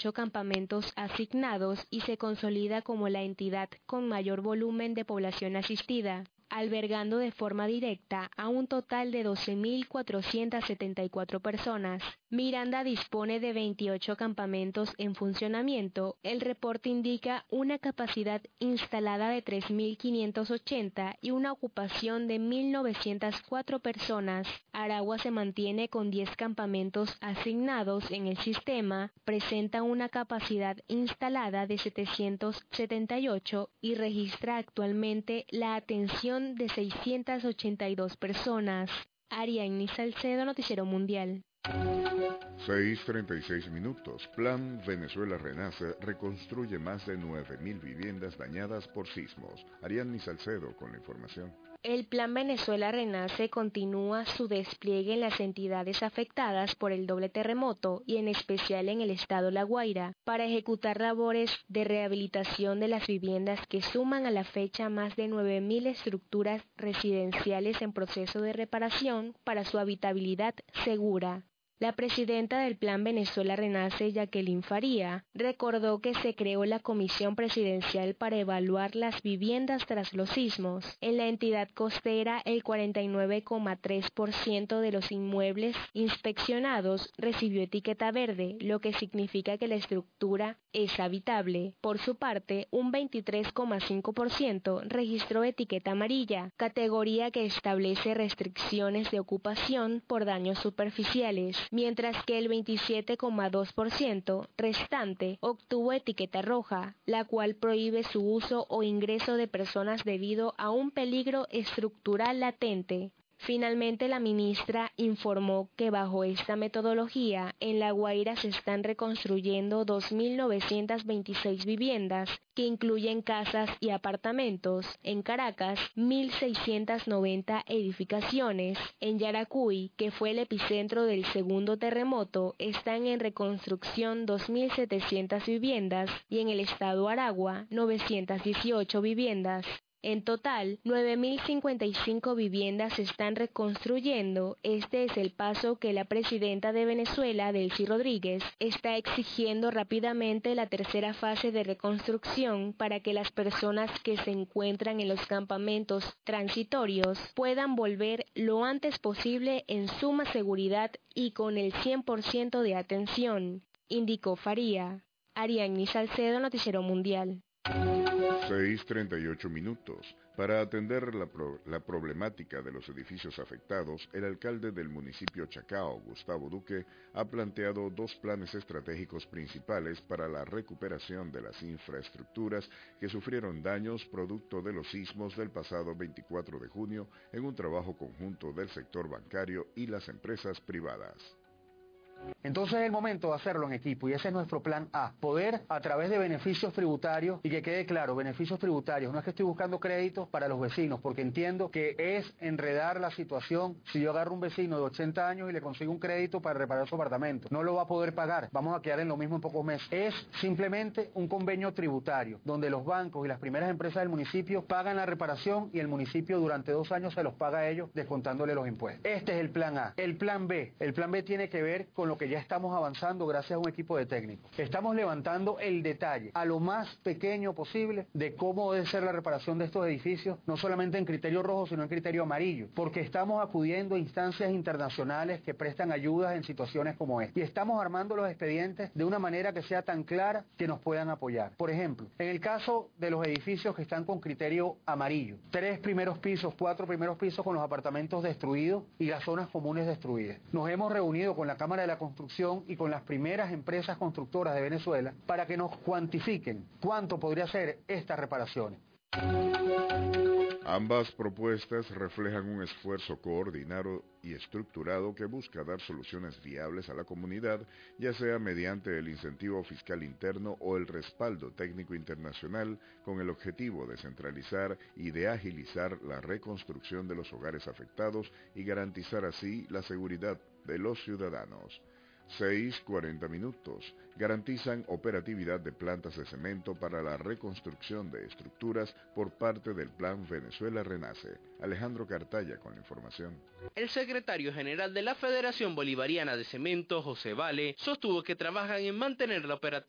28 campamentos asignados y se consolida como la entidad con mayor volumen de población asistida, albergando de forma directa a un total de 12.474 personas. Miranda dispone de 28 campamentos en funcionamiento. El reporte indica una capacidad instalada de 3.580 y una ocupación de 1.904 personas. Aragua se mantiene con 10 campamentos asignados en el sistema, presenta una capacidad instalada de 778 y registra actualmente la atención de 682 personas. Ariadne Salcedo, Noticiero Mundial. 6:36. Plan Venezuela Renace reconstruye más de 9.000 viviendas dañadas por sismos. Ariadne Salcedo con la información. El Plan Venezuela Renace continúa su despliegue en las entidades afectadas por el doble terremoto y en especial en el estado La Guaira, para ejecutar labores de rehabilitación de las viviendas que suman a la fecha más de 9.000 estructuras residenciales en proceso de reparación para su habitabilidad segura. La presidenta del Plan Venezuela Renace, Jacqueline Faría, recordó que se creó la Comisión Presidencial para evaluar las viviendas tras los sismos. En la entidad costera, el 49,3% de los inmuebles inspeccionados recibió etiqueta verde, lo que significa que la estructura es habitable. Por su parte, un 23,5% registró etiqueta amarilla, categoría que establece restricciones de ocupación por daños superficiales, mientras que el 27,2% restante obtuvo etiqueta roja, la cual prohíbe su uso o ingreso de personas debido a un peligro estructural latente. Finalmente, la ministra informó que bajo esta metodología, en La Guaira se están reconstruyendo 2.926 viviendas, que incluyen casas y apartamentos. En Caracas, 1.690 edificaciones. En Yaracuy, que fue el epicentro del segundo terremoto, están en reconstrucción 2.700 viviendas y en el estado Aragua, 918 viviendas. En total, 9.055 viviendas se están reconstruyendo. Este es el paso que la presidenta de Venezuela, Delcy Rodríguez, está exigiendo rápidamente la tercera fase de reconstrucción para que las personas que se encuentran en los campamentos transitorios puedan volver lo antes posible en suma seguridad y con el 100% de atención, indicó Faría. Ariadne Salcedo, Noticiero Mundial. 6:38. Para atender la problemática de los edificios afectados, el alcalde del municipio Chacao, Gustavo Duque, ha planteado dos planes estratégicos principales para la recuperación de las infraestructuras que sufrieron daños producto de los sismos del pasado 24 de junio en un trabajo conjunto del sector bancario y las empresas privadas. Entonces es el momento de hacerlo en equipo y ese es nuestro plan A, poder a través de beneficios tributarios, y que quede claro, beneficios tributarios, no es que estoy buscando créditos para los vecinos, porque entiendo que es enredar la situación. Si yo agarro un vecino de 80 años y le consigo un crédito para reparar su apartamento, no lo va a poder pagar, vamos a quedar en lo mismo en pocos meses. Es simplemente un convenio tributario, donde los bancos y las primeras empresas del municipio pagan la reparación y el municipio durante 2 años se los paga a ellos descontándole los impuestos. Este es el plan A. El plan B tiene que ver con lo que ya estamos avanzando gracias a un equipo de técnicos. Estamos levantando el detalle a lo más pequeño posible de cómo debe ser la reparación de estos edificios, no solamente en criterio rojo, sino en criterio amarillo, porque estamos acudiendo a instancias internacionales que prestan ayudas en situaciones como esta. Y estamos armando los expedientes de una manera que sea tan clara que nos puedan apoyar. Por ejemplo, en el caso de los edificios que están con criterio amarillo, 3 primeros pisos, 4 primeros pisos con los apartamentos destruidos y las zonas comunes destruidas. Nos hemos reunido con la Cámara de la Construcción y con las primeras empresas constructoras de Venezuela para que nos cuantifiquen cuánto podría ser estas reparaciones. Ambas propuestas reflejan un esfuerzo coordinado y estructurado que busca dar soluciones viables a la comunidad, ya sea mediante el incentivo fiscal interno o el respaldo técnico internacional, con el objetivo de centralizar y de agilizar la reconstrucción de los hogares afectados y garantizar así la seguridad de los ciudadanos. 6:40. Garantizan operatividad de plantas de cemento para la reconstrucción de estructuras por parte del Plan Venezuela Renace. Alejandro Cartaya con la información. El secretario general de la Federación Bolivariana de Cemento, José Vale, sostuvo que trabajan en mantener la operatividad